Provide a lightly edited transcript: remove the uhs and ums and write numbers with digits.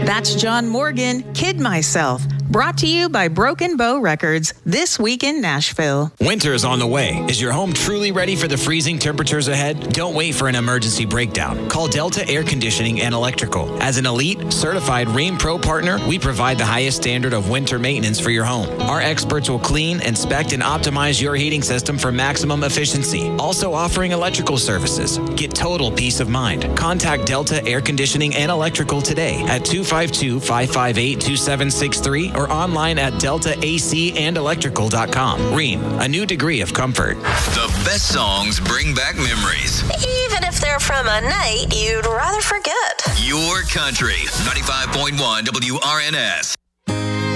That's John Morgan, Kid Myself. Brought to you by Broken Bow Records, this week in Nashville. Winter is on the way. Is your home truly ready for the freezing temperatures ahead? Don't wait for an emergency breakdown. Call Delta Air Conditioning and Electrical. As an elite, certified Rheem Pro partner, we provide the highest standard of winter maintenance for your home. Our experts will clean, inspect, and optimize your heating system for maximum efficiency. Also offering electrical services. Get total peace of mind. Contact Delta Air Conditioning and Electrical today at 252-558-2763 or online at deltaacandelectrical.com. Rheem, a new degree of comfort. The best songs bring back memories. Even if they're from a night you'd rather forget. Your country, 95.1 WRNS.